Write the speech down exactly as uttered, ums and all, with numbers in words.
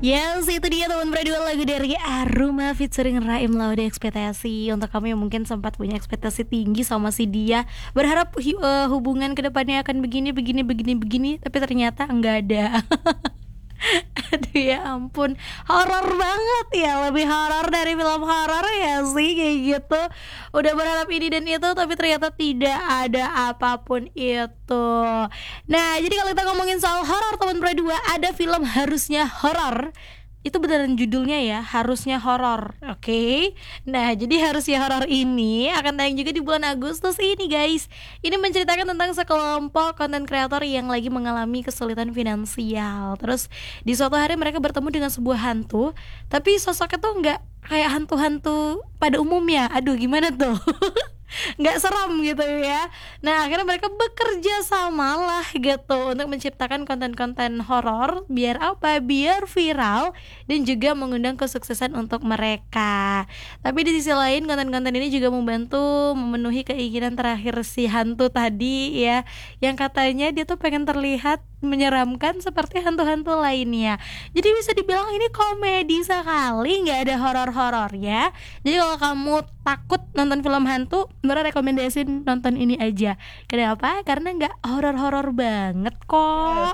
Yes, itu dia teman berdua, lagu dari Aruma featuring Raim Laude Ekspektasi. Untuk kamu yang mungkin sempat punya ekspektasi tinggi sama si dia, berharap hu- uh, hubungan kedepannya akan begini, begini, begini, begini, tapi ternyata enggak ada. Aduh ya ampun, horor banget ya, lebih horor dari film horor ya sih kayak gitu. Udah berharap ini dan itu tapi ternyata tidak ada apapun itu. Nah, jadi kalau kita ngomongin soal horor teman berdua, ada film Harusnya Horor. Itu beneran judulnya ya, Harusnya Horor. Oke. Okay? Nah, jadi Harusnya Horor ini akan tayang juga di bulan Agustus ini, guys. Ini menceritakan tentang sekelompok konten kreator yang lagi mengalami kesulitan finansial. Terus di suatu hari mereka bertemu dengan sebuah hantu, tapi sosoknya tuh nggak kayak hantu-hantu pada umumnya. Aduh, gimana tuh? Nggak seram gitu ya. Nah, akhirnya mereka bekerja sama lah gitu untuk menciptakan konten-konten horor. Biar apa? Biar viral dan juga mengundang kesuksesan untuk mereka. Tapi di sisi lain konten-konten ini juga membantu memenuhi keinginan terakhir si hantu tadi ya, yang katanya dia tuh pengen terlihat menyeramkan seperti hantu-hantu lainnya. Jadi bisa dibilang ini komedi sekali, nggak ada horor-horornya. Jadi kalau kamu takut nonton film hantu, bener rekomendasiin nonton ini aja. Kenapa? Karena nggak horor-horor banget kok.